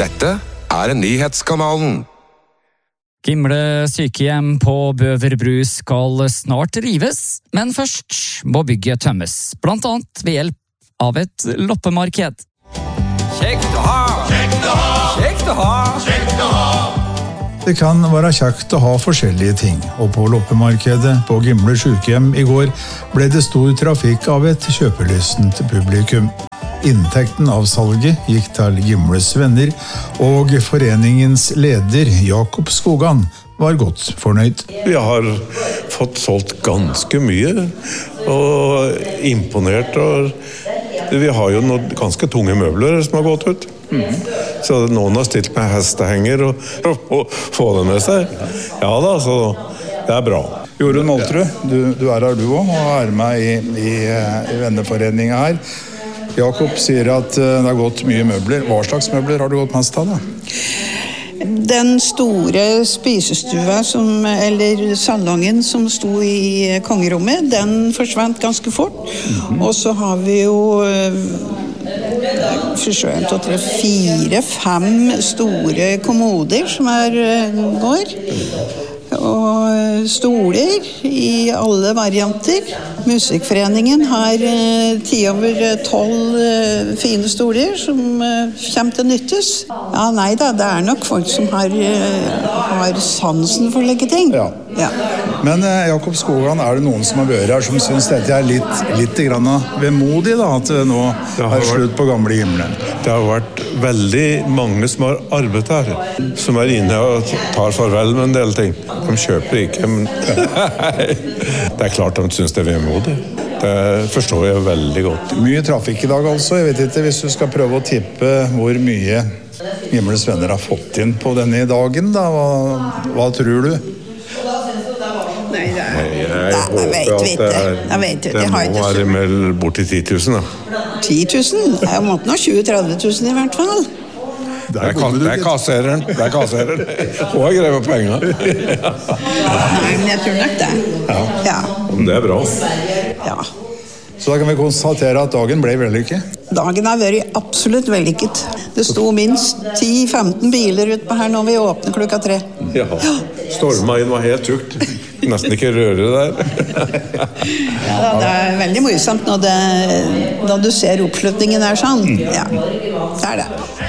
Dette nyhetskanalen. Gimle sykehjem på Bøverbru skal snart rives, men først må bygget tømmes, blant annet ved hjelp av et loppemarked. Kjekt å ha! Kjekt å ha! Kjekt å ha! Kjekt å ha! Det kan være kjekt å ha forskjellige ting, og på loppemarkedet på Gimle sykehjem i går ble det stor trafikk av et kjøpelystent publikum. Inntekten av salget gikk til Gimles venner, og foreningens leder Jakob Skogan var godt fornøyd. Vi har fått solgt ganske mye, og imponert, og vi har jo noen ganske tunge møbler som har gått ut. Så noen har stilt med hestehenger og få det med seg. Ja da, så det er bra. Jorunn Moltrud, du er her du også, og er med i venneforeningen her. Jakob sier at det har gått mye møbler. Hva slags møbler har du gått mest av da? Den store spisestua, eller salongen som sto i kongerommet, den forsvant ganske fort. Og så har vi jo 4-5 store kommoder som går. Og stoler i alle varianter. Musikkforeningen har 10/12 fine stoler som kommer til nyttes. Ja, nei da, det er nok folk som har sansen for å legge ting. Ja. Ja. Men Jakob Skogan, er det noen som har vært her som synes dette er litt vemodig da, at det nå er slutt på gamle Gimle? Det har vært veldig mange som har arbeidet her, som er inne og tar farvel med en del ting. De kjøper ikke, men det er klart de synes det er vemodig. Det forstår jeg veldig godt. Mye trafikk i dag altså. Jeg vet ikke, hvis du skal prøve å tippe hvor mye Gimles venner har fått inn på denne dagen, da, hva tror du? Nei, jeg håper at det må være med bort til 10 000 da. 10 000? Jeg måtte nå 20-30 000 i hvert fall. Det er kassereren. Og jeg grever penger. Nei, men jeg tror nok det. Ja. Men det er bra. Ja. Så da kan vi konstatere at dagen ble vellykket? Dagen har vært absolutt vellykket. Det sto minst 10-15 biler ute på her når vi åpner 3:00. Ja, stormveien var helt tukt. Nesten ikke røre der. Ja, det er veldig morsomt når du ser oppslutningen er sånn. Ja, det er det.